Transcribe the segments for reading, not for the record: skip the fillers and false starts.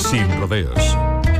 Sin rodeos.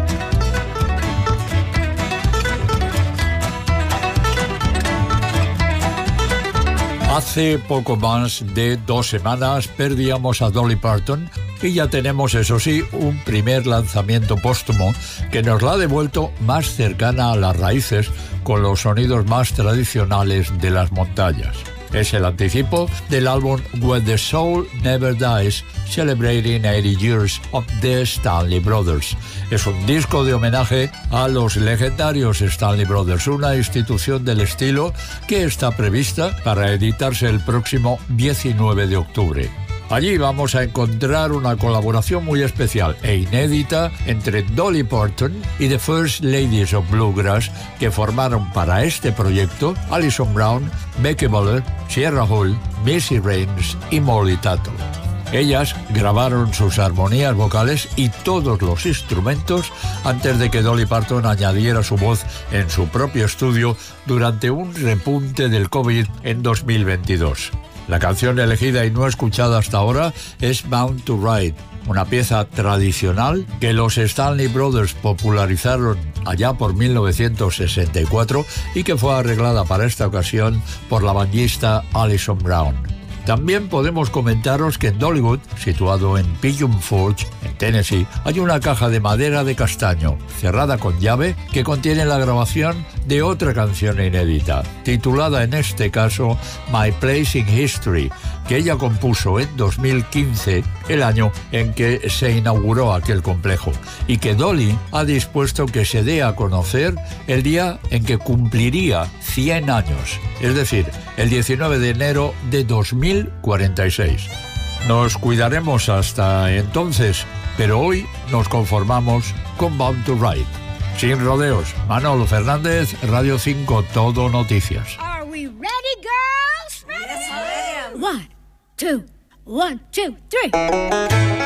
Hace poco más de 2 semanas perdíamos a Dolly Parton y ya tenemos, eso sí, un primer lanzamiento póstumo que nos la ha devuelto más cercana a las raíces con los sonidos más tradicionales de las montañas. Es el anticipo del álbum When the Soul Never Dies, Celebrating 80 Years of the Stanley Brothers. Es un disco de homenaje a los legendarios Stanley Brothers, una institución del estilo que está prevista para editarse el próximo 19 de octubre. Allí vamos a encontrar una colaboración muy especial e inédita entre Dolly Parton y The First Ladies of Bluegrass, que formaron para este proyecto Alison Brown, Becky Buller, Sierra Hull, Missy Raines y Molly Tuttle. Ellas grabaron sus armonías vocales y todos los instrumentos antes de que Dolly Parton añadiera su voz en su propio estudio durante un repunte del COVID en 2022. La canción elegida y no escuchada hasta ahora es Bound to Ride, una pieza tradicional que los Stanley Brothers popularizaron allá por 1964 y que fue arreglada para esta ocasión por la banjista Alison Brown. También podemos comentaros que en Dollywood, situado en Pigeon Forge, en Tennessee, hay una caja de madera de castaño, cerrada con llave, que contiene la grabación de otra canción inédita, titulada en este caso My Place in History, que ella compuso en 2015, el año en que se inauguró aquel complejo, y que Dolly ha dispuesto que se dé a conocer el día en que cumpliría 100 años, es decir, el 19 de enero de 2046. Nos cuidaremos hasta entonces, pero hoy nos conformamos con Bound to Ride. Sin rodeos, Manolo Fernández, Radio 5, Todo Noticias. Are we ready, girls? Ready? Yes, ma'am. 1, 2, 1, 2, 3.